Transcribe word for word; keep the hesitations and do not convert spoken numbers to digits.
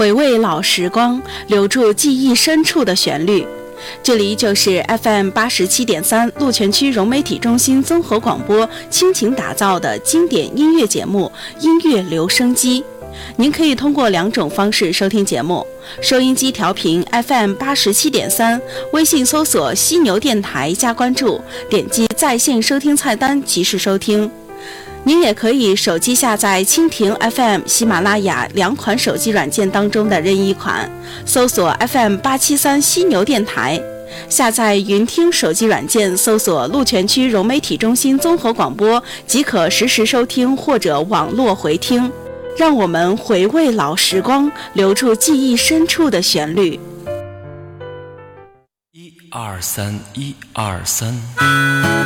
回味老时光，留住记忆深处的旋律。这里就是 F M 八十七点三鹿泉区融媒体中心综合广播倾情打造的经典音乐节目《音乐留声机》。您可以通过两种方式收听节目：收音机调频 F M 八十七点三，微信搜索犀牛电台加关注，点击在线收听菜单及时收听。您也可以手机下载蜻蜓 F M、喜马拉雅两款手机软件当中的任意一款，搜索 F M 八七三犀牛电台，下载云听手机软件，搜索鹿泉区融媒体中心综合广播，即可实时收听或者网络回听。让我们回味老时光，留住记忆深处的旋律。 一二三，一二三。